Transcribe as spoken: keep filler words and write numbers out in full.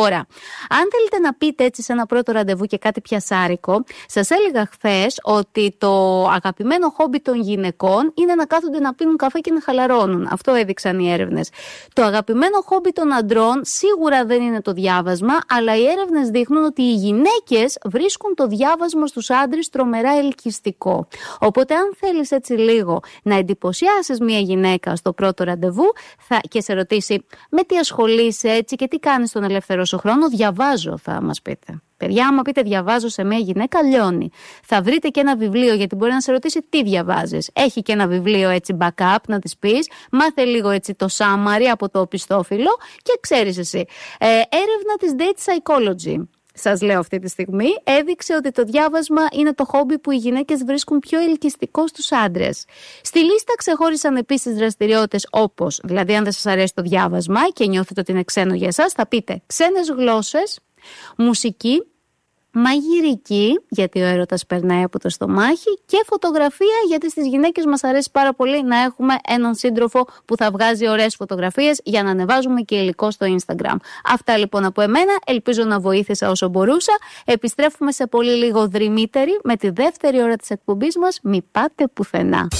Τώρα, αν θέλετε να πείτε έτσι σε ένα πρώτο ραντεβού και κάτι πιασάρικο, σας έλεγα χθες ότι το αγαπημένο χόμπι των γυναικών είναι να κάθονται να πίνουν καφέ και να χαλαρώνουν. Αυτό έδειξαν οι έρευνες. Το αγαπημένο χόμπι των αντρών σίγουρα δεν είναι το διάβασμα, αλλά οι έρευνες δείχνουν ότι οι γυναίκες βρίσκουν το διάβασμα στους άντρες τρομερά ελκυστικό. Οπότε, αν θέλεις έτσι λίγο να εντυπωσιάσεις μια γυναίκα στο πρώτο ραντεβού θα, και σε ρωτήσει με τι ασχολείσαι έτσι και τι κάνεις στον ελεύθερο σου χρόνο, διαβάζω, θα μας πείτε. Παιδιά, άμα πείτε διαβάζω σε μια γυναίκα, λιώνει. Θα βρείτε και ένα βιβλίο, γιατί μπορεί να σε ρωτήσει τι διαβάζεις. Έχει και ένα βιβλίο έτσι backup να της πεις. Μάθε λίγο έτσι το summary από το οπισθόφυλλο και ξέρεις εσύ. Ε, έρευνα της Date Psychology, σας λέω αυτή τη στιγμή, έδειξε ότι το διάβασμα είναι το χόμπι που οι γυναίκες βρίσκουν πιο ελκυστικό στους άντρες. Στη λίστα ξεχώρισαν επίσης δραστηριότητες όπως, δηλαδή αν δεν σας αρέσει το διάβασμα και νιώθετε ότι είναι ξένο για εσάς, θα πείτε ξένες γλώσσες, μουσική, μαγειρική, γιατί ο έρωτας περνάει από το στομάχι, και φωτογραφία, γιατί στις γυναίκες μας αρέσει πάρα πολύ να έχουμε έναν σύντροφο που θα βγάζει ωραίες φωτογραφίες για να ανεβάζουμε και υλικό στο Instagram. Αυτά λοιπόν από εμένα, ελπίζω να βοήθησα όσο μπορούσα. Επιστρέφουμε σε πολύ λίγο δρυμύτερη με τη δεύτερη ώρα της εκπομπής μας. Μη πάτε πουθενά.